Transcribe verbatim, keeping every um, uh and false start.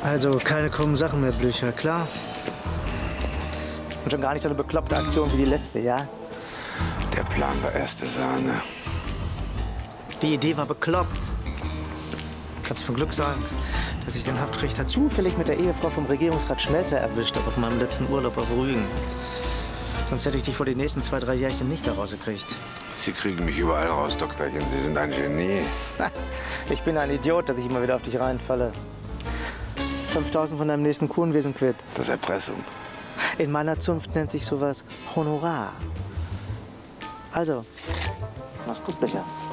Also keine krummen Sachen mehr, Blücher, klar? Und schon gar nicht so eine bekloppte Aktion wie die letzte, ja? Der Plan war erste Sahne. Die Idee war bekloppt. Kannst von Glück sagen, dass ich den Hauptrichter zufällig mit der Ehefrau vom Regierungsrat Schmelzer erwischt habe auf meinem letzten Urlaub auf Rügen. Sonst hätte ich dich vor die nächsten zwei, drei Jährchen nicht da rausgekriegt. Sie kriegen mich überall raus, Doktorchen. Sie sind ein Genie. Ich bin ein Idiot, dass ich immer wieder auf dich reinfalle. fünftausend von deinem nächsten Kuhnwesen quitt. Das ist Erpressung. In meiner Zunft nennt sich sowas Honorar. Also, mach's gut, Becher.